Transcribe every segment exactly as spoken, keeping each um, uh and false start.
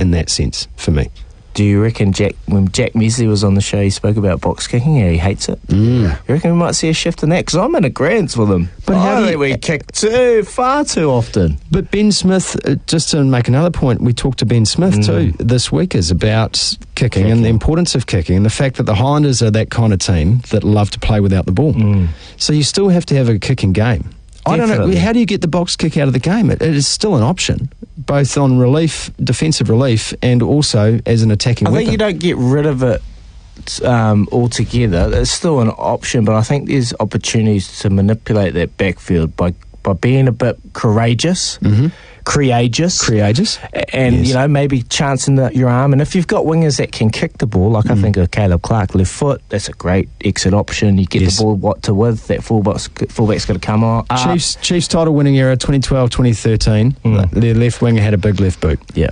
in that sense for me. Do you reckon Jack, when Jack Measley was on the show, he spoke about box kicking and he hates it? Mm. You reckon we might see a shift in that? Because I'm in agreement with him. But how I do think you- we kick too, far too often. But Ben Smith, uh, just to make another point, we talked to Ben Smith Mm. too this week is about kicking, Kicking. and the importance of kicking and the fact that the Highlanders are that kind of team that love to play without the ball. Mm. So you still have to have a kicking game. I don't know, Definitely. how do you get the box kick out of the game? It, it is still an option, both on relief, defensive relief, and also as an attacking I weapon. think you don't get rid of it um, altogether. It's still an option, but I think there's opportunities to manipulate that backfield by, by being a bit courageous, Mm-hmm. courageous. Courageous. And, Yes. you know, maybe chancing the, your arm. And if you've got wingers that can kick the ball, like Mm. I think of Caleb Clark, left foot, that's a great exit option. You get Yes. the ball what to with, that fullback's, fullback's going to come on. up. Chiefs Chiefs title winning era twenty twelve twenty thirteen. Mm. Their left winger had a big left boot. Yeah.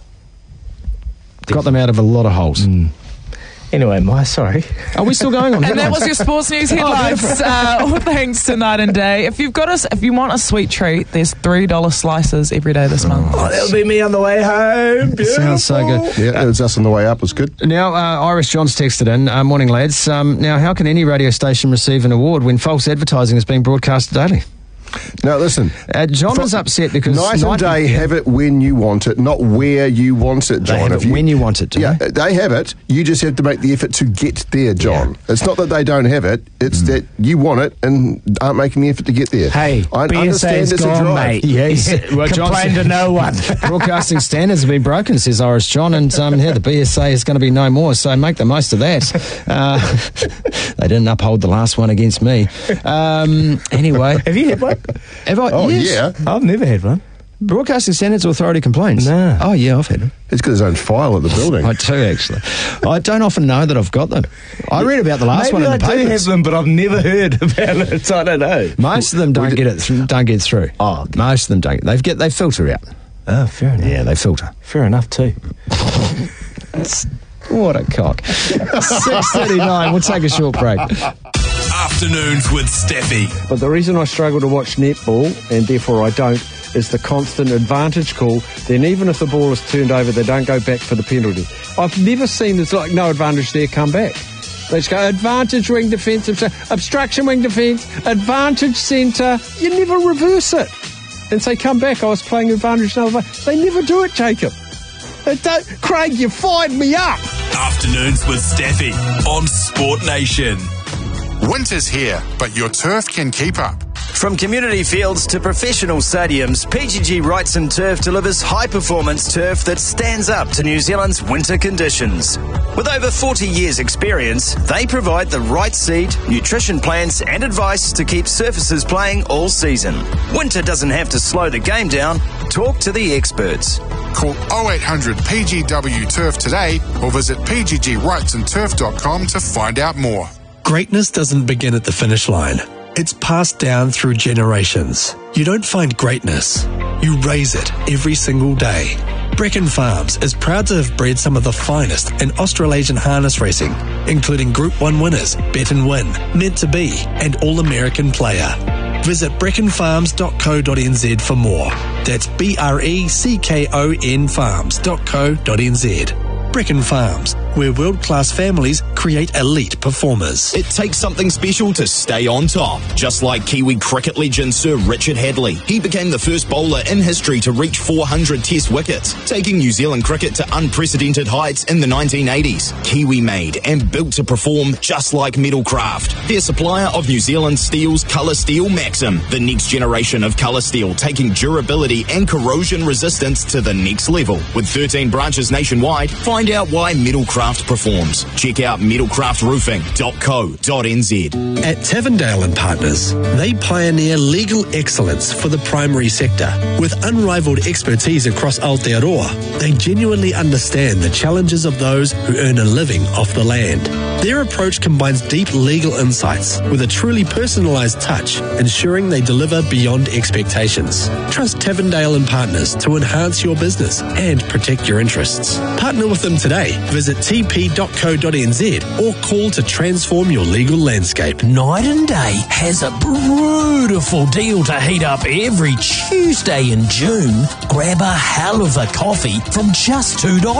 Got them out of a lot of holes. Mm. Anyway, my sorry. Are we still going on? And that was your sports news headlines. uh, all thanks to Night and Day. If you've got us, if you want a sweet treat, there's three dollar slices every day this month. Oh, that'll be me on the way home. Sounds so good. Yeah, it was us on the way up. Was good. Now, uh, Iris Johns texted in. Uh, morning, lads. Um, now, how can any radio station receive an award when false advertising is being broadcast daily? Now listen, Uh, John is upset because Night and Night- Day yeah. have it when you want it, not where you want it, John. They have If it when you want it, do yeah, they? they have it. You just have to make the effort to get there, John. It's not that they don't have it; it's that you want it and aren't making the effort to get there. Hey, I B S understand A's it's a gone, drive. mate. Yes. Well, John Complain said- to no one. Broadcasting standards have been broken, says Iris John, and um, yeah, the B S A is going to be no more, so make the most of that. Uh, they didn't uphold the last one against me. Um, anyway. Have you had one? Have I? Oh yes. yeah, I've never had one. Broadcasting Standards Authority complaints? No. Oh, yeah, I've had them. he's got his own file at the building. I do, actually. I don't often know that I've got them. I read about the last Maybe one I in the do papers. have them, but I've never heard about it. So I don't know. Most of them don't get it. Th- don't get through. Oh, okay. Most of them don't. They get. They filter out. Oh, fair enough. Yeah, they filter. Fair enough too. What a cock. Six thirty-nine. We'll take a short break. Afternoons with Steffi. But the reason I struggle to watch netball, and therefore I don't, is the constant advantage call. Then even if the ball is turned over, they don't go back for the penalty. I've never seen there's like no advantage there come back. They just go advantage wing defence, obstru- obstruction wing defence, advantage centre. You never reverse it and say come back. I was playing advantage another way. They never do it, Jacob. They don't. Craig, you fired me up. Afternoons with Steffi on Sport Nation. Winter's here, but your turf can keep up. From community fields to professional stadiums, P G G Wrightson Turf delivers high-performance turf that stands up to New Zealand's winter conditions. With over forty years' experience, they provide the right seed, nutrition plans and advice to keep surfaces playing all season. Winter doesn't have to slow the game down. Talk to the experts. Call oh eight hundred P G W Turf today or visit p g g wrightson turf dot com to find out more. Greatness doesn't begin at the finish line. It's passed down through generations. You don't find greatness. You raise it every single day. Brecon Farms is proud to have bred some of the finest in Australasian harness racing, including Group one winners, Bet and Win, Meant to Be, and All-American Player. Visit brecon farms dot co dot n z for more. That's B R E C K O N farms dot co dot n z. Brecon Farms, where world-class families create elite performers. It takes something special to stay on top, just like Kiwi cricket legend Sir Richard Hadley. He became the first bowler in history to reach four hundred test wickets, taking New Zealand cricket to unprecedented heights in the nineteen eighties. Kiwi made and built to perform just like Metalcraft. Their supplier of New Zealand Steel's Colour Steel Maxim, the next generation of colour steel, taking durability and corrosion resistance to the next level. With thirteen branches nationwide, find out why Metalcraft performs. Check out metalcraft roofing dot co dot n z. At Tavendale and Partners, they pioneer legal excellence for the primary sector. With unrivaled expertise across Aotearoa, they genuinely understand the challenges of those who earn a living off the land. Their approach combines deep legal insights with a truly personalised touch, ensuring they deliver beyond expectations. Trust Tavendale and Partners to enhance your business and protect your interests. Partner with them today. Visit t p dot co dot n z or call to transform your legal landscape. Night and Day has a beautiful deal to heat up every Tuesday in June. Grab a hell of a coffee from just two dollars.